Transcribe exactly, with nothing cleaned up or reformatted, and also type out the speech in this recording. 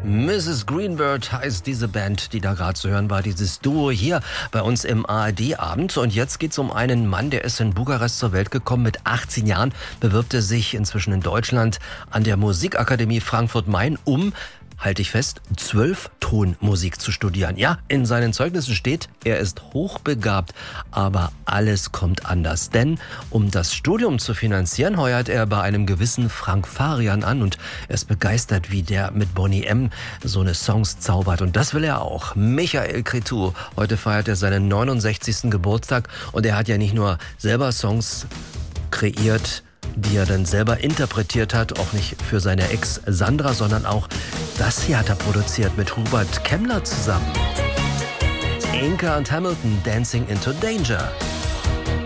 Misses Greenbird heißt diese Band, die da gerade zu hören war, dieses Duo hier bei uns im A R D-Abend. Und jetzt geht's um einen Mann, der ist in Bukarest zur Welt gekommen. Mit achtzehn Jahren bewirbt er sich inzwischen in Deutschland an der Musikakademie Frankfurt-Main, um, halte ich fest, Zwölftonmusik zu studieren. Ja, in seinen Zeugnissen steht, er ist hochbegabt, aber alles kommt anders. Denn um das Studium zu finanzieren, heuert er bei einem gewissen Frank Farian an und er ist begeistert, wie der mit Boney M. so eine Songs zaubert. Und das will er auch. Michael Cretu. Heute feiert er seinen neunundsechzigsten Geburtstag und er hat ja nicht nur selber Songs kreiert, die er dann selber interpretiert hat, auch nicht für seine Ex Sandra, sondern auch das hier hat er produziert mit Hubert Kemmler zusammen. Inca und Hamilton, Dancing into Danger.